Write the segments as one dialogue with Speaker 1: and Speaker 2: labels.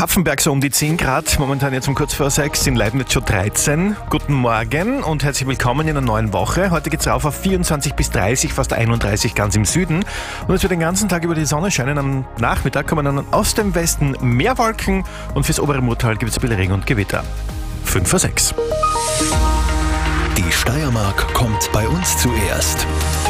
Speaker 1: Kapfenberg so um die 10 Grad, momentan jetzt um kurz vor 6, in Leibniz schon 13. Guten Morgen und herzlich willkommen in einer neuen Woche. Heute geht's rauf auf 24 bis 30, fast 31 ganz im Süden. Und es wird den ganzen Tag über die Sonne scheinen. Am Nachmittag kommen dann aus dem Westen mehr Wolken und fürs obere Murtal gibt es ein bisschen Regen und Gewitter. 5 vor 6.
Speaker 2: Die Steiermark kommt bei uns zuerst.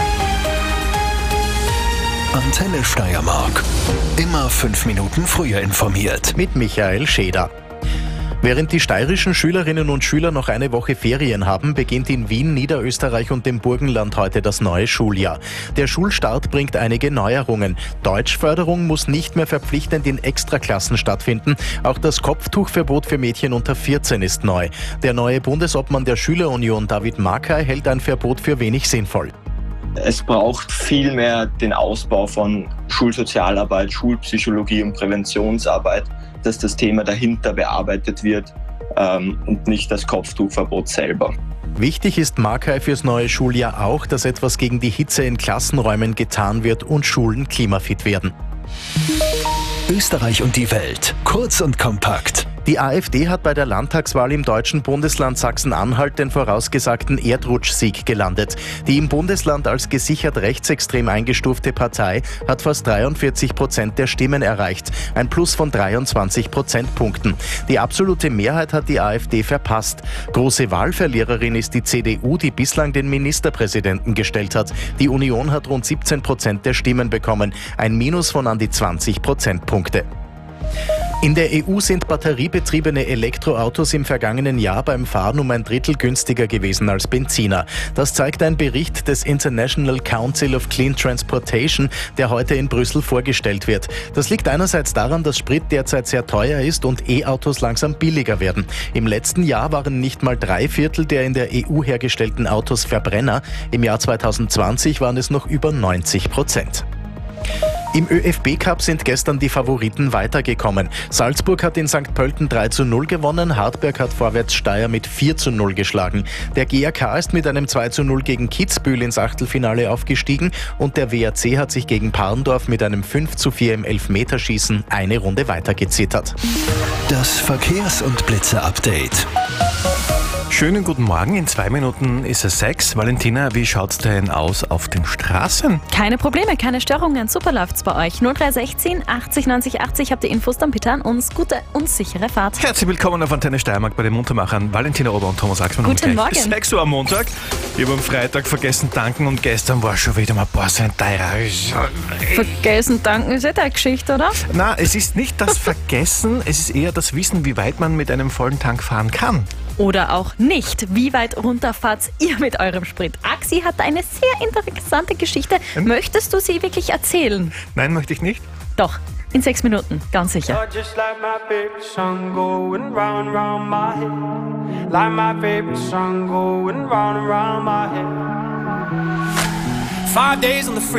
Speaker 2: Antenne Steiermark. Immer 5 Minuten früher informiert.
Speaker 3: Mit Michael Scheder. Während die steirischen Schülerinnen und Schüler noch eine Woche Ferien haben, beginnt in Wien, Niederösterreich und dem Burgenland heute das neue Schuljahr. Der Schulstart bringt einige Neuerungen. Deutschförderung muss nicht mehr verpflichtend in Extraklassen stattfinden. Auch das Kopftuchverbot für Mädchen unter 14 ist neu. Der neue Bundesobmann der Schülerunion, David Markay, hält ein Verbot für wenig sinnvoll.
Speaker 4: Es braucht viel mehr den Ausbau von Schulsozialarbeit, Schulpsychologie und Präventionsarbeit, dass das Thema dahinter bearbeitet wird und nicht das Kopftuchverbot selber.
Speaker 3: Wichtig ist Markay fürs neue Schuljahr auch, dass etwas gegen die Hitze in Klassenräumen getan wird und Schulen klimafit werden.
Speaker 2: Österreich und die Welt. Kurz und kompakt.
Speaker 3: Die AfD hat bei der Landtagswahl im deutschen Bundesland Sachsen-Anhalt den vorausgesagten Erdrutschsieg gelandet. Die im Bundesland als gesichert rechtsextrem eingestufte Partei hat fast 43% der Stimmen erreicht, ein Plus von 23 Prozentpunkten. Die absolute Mehrheit hat die AfD verpasst. Große Wahlverliererin ist die CDU, die bislang den Ministerpräsidenten gestellt hat. Die Union hat rund 17% der Stimmen bekommen, ein Minus von an die 20 Prozentpunkte. In der EU sind batteriebetriebene Elektroautos im vergangenen Jahr beim Fahren um ein Drittel günstiger gewesen als Benziner. Das zeigt ein Bericht des International Council of Clean Transportation, der heute in Brüssel vorgestellt wird. Das liegt einerseits daran, dass Sprit derzeit sehr teuer ist und E-Autos langsam billiger werden. Im letzten Jahr waren nicht mal 3/4 der in der EU hergestellten Autos Verbrenner. Im Jahr 2020 waren es noch über 90%. Im ÖFB-Cup sind gestern die Favoriten weitergekommen. Salzburg hat in St. Pölten 3:0 gewonnen, Hartberg hat Vorwärts Steyr mit 4:0 geschlagen. Der GAK ist mit einem 2:0 gegen Kitzbühel ins Achtelfinale aufgestiegen und der WAC hat sich gegen Parndorf mit einem 5:4 im Elfmeterschießen eine Runde weitergezittert.
Speaker 2: Das Verkehrs- und Blitze-Update.
Speaker 1: Schönen guten Morgen, in 2 Minuten ist es 6. Valentina, wie schaut's denn aus auf den Straßen?
Speaker 5: Keine Probleme, keine Störungen, super läuft's bei euch. 0316 80 90 80 habt ihr Infos, dann bitte an uns. Gute und sichere Fahrt.
Speaker 1: Herzlich willkommen auf Antenne Steiermark bei den Muntermachern Valentina Ober und Thomas Axmann.
Speaker 5: Guten Morgen.
Speaker 1: 6 Uhr am Montag. Ich habe am Freitag vergessen tanken und gestern war schon wieder mal ein teurer.
Speaker 5: Vergessen tanken ist deine Geschichte, oder?
Speaker 1: Na, es ist nicht das Vergessen, es ist eher das Wissen, wie weit man mit einem vollen Tank fahren kann.
Speaker 5: Oder auch nicht. Wie weit runter fahrt ihr mit eurem Sprit? Axi hat eine sehr interessante Geschichte. Möchtest du sie wirklich erzählen?
Speaker 1: Nein, möchte ich nicht.
Speaker 5: Doch, in 6 Minuten, ganz sicher.
Speaker 6: Just like my favorite song going round and round my head. Like my favorite song going round and round my head. 5 days on the free.